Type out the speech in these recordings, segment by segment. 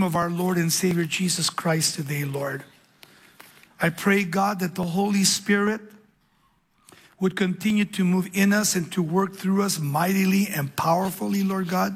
name of our Lord and Savior Jesus Christ today, Lord, I pray, God, that the Holy Spirit would continue to move in us and to work through us mightily and powerfully, Lord God.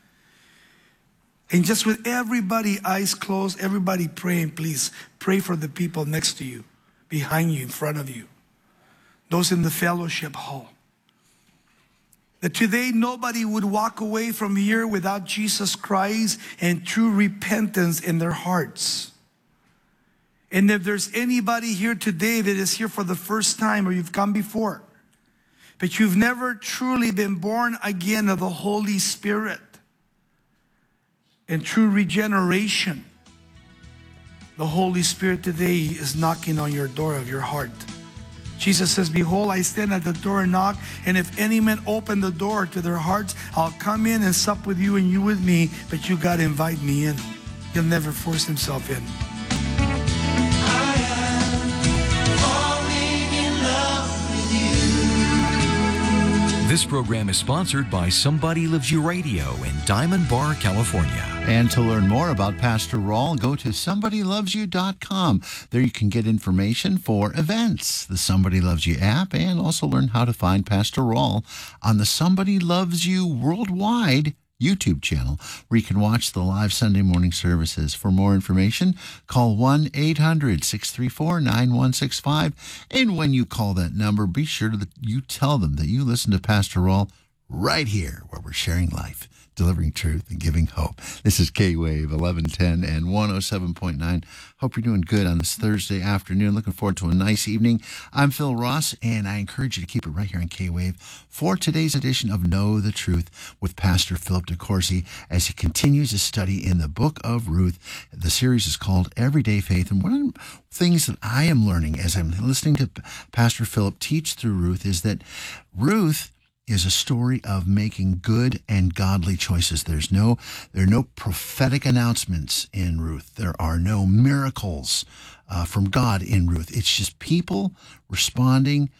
And just with everybody, eyes closed, everybody praying, please pray for the people next to you, behind you, in front of you, those in the fellowship hall. That today nobody would walk away from here without Jesus Christ and true repentance in their hearts. And if there's anybody here today that is here for the first time, or you've come before, but you've never truly been born again of the Holy Spirit and true regeneration, the Holy Spirit today is knocking on your door of your heart. Jesus says, behold, I stand at the door and knock, and if any man open the door to their hearts, I'll come in and sup with you and you with me, but you got to invite me in. He'll never force himself in. This program is sponsored by Somebody Loves You Radio in Diamond Bar, California. And to learn more about Pastor Raul, go to somebodylovesyou.com. There you can get information for events, the Somebody Loves You app, and also learn how to find Pastor Raul on the Somebody Loves You Worldwide YouTube channel, where you can watch the live Sunday morning services. For more information, call 1-800-634-9165. And when you call that number, be sure that you tell them that you listen to Pastor Raul right here, where we're sharing life, delivering truth, and giving hope. This is K-Wave 1110 and 107.9. Hope you're doing good on this Thursday afternoon. Looking forward to a nice evening. I'm Phil Ross, and I encourage you to keep it right here on K-Wave for today's edition of Know the Truth with Pastor Philip DeCourcy as he continues to study in the book of Ruth. The series is called Everyday Faith, and one of the things that I am learning as I'm listening to Pastor Philip teach through Ruth is that Ruth is a story of making good and godly choices. There are no prophetic announcements in Ruth. There are no miracles from God in Ruth. It's just people responding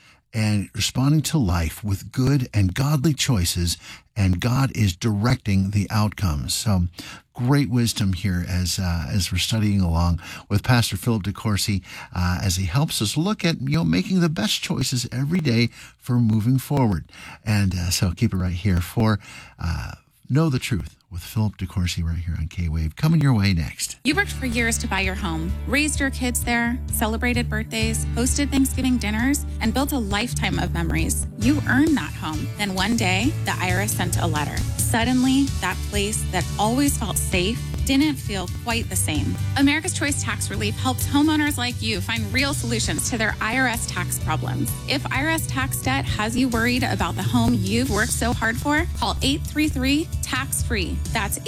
to life with good and godly choices, and God is directing the outcomes. So great wisdom here as we're studying along with Pastor Philip DeCourcy as he helps us look at making the best choices every day for moving forward. And so keep it right here for Know the Truth with Philip DeCourcy right here on K-Wave. Coming your way next. You worked for years to buy your home, raised your kids there, celebrated birthdays, hosted Thanksgiving dinners, and built a lifetime of memories. You earned that home. Then one day, the IRS sent a letter. Suddenly, that place that always felt safe didn't feel quite the same. America's Choice Tax Relief helps homeowners like you find real solutions to their IRS tax problems. If IRS tax debt has you worried about the home you've worked so hard for, call 833-TAX-FREE. That's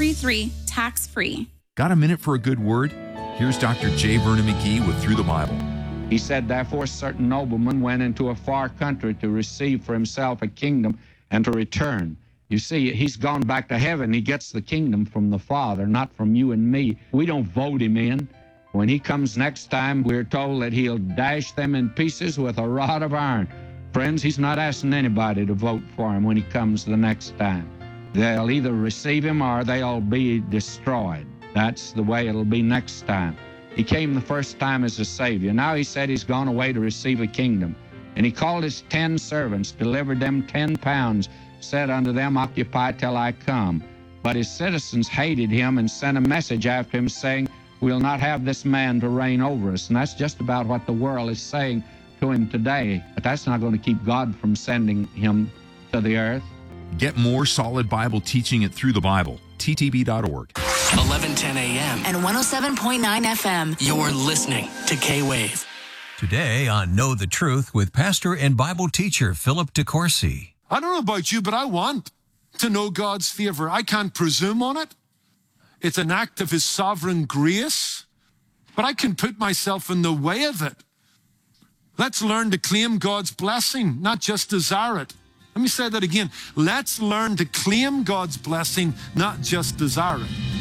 833-TAX-FREE. Got a minute for a good word? Here's Dr. J. Vernon McGee with Through the Bible. He said, therefore, a certain nobleman went into a far country to receive for himself a kingdom and to return. You see, he's gone back to heaven. He gets the kingdom from the Father, not from you and me. We don't vote him in. When he comes next time, we're told that he'll dash them in pieces with a rod of iron. Friends, he's not asking anybody to vote for him when he comes the next time. They'll either receive him or they'll be destroyed. That's the way it'll be next time. He came the first time as a Savior. Now he said he's gone away to receive a kingdom. And he called his 10 servants, delivered them 10 pounds, said unto them, occupy till I come. But his citizens hated him and sent a message after him saying, we'll not have this man to reign over us. And that's just about what the world is saying to him today. But that's not going to keep God from sending him to the earth. Get more solid Bible teaching at Through the Bible, ttb.org. 1110 a.m. and 107.9 FM. You're listening to K-Wave. Today on Know the Truth with pastor and Bible teacher Philip DeCourcy. I don't know about you, but I want to know God's favor. I can't presume on it. It's an act of his sovereign grace, but I can put myself in the way of it. Let's learn to claim God's blessing, not just desire it. Let me say that again. Let's learn to claim God's blessing, not just desire it.